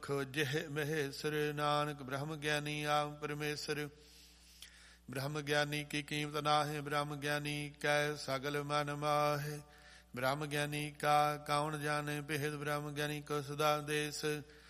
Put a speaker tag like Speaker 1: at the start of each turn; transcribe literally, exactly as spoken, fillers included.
Speaker 1: ਖੋਜਹਿ ਮਹੇਸਰ ਨਾਨਕ ਬ੍ਰਹਮ ਗਿਆਨੀ ਆਪ ਪਰਮੇਸ਼ਰ। ਬ੍ਰਹਮ ਗਿਆਨੀ ਕੀ ਕੀਮਤ ਨਾਹਿ, ਬ੍ਰਹਮ ਗਿਆਨੀ ਕੈ ਸਗਲ ਮਨ ਮਾਹਿ। ਬ੍ਰਹਮ ਗਿਆਨੀ ਕਾ ਕੌਣ ਜਾਣੇ ਭੇਦ, ਬ੍ਰਹਮ ਗਿਆਨੀ ਕੋ ਸਦਾ ਦੇਸ।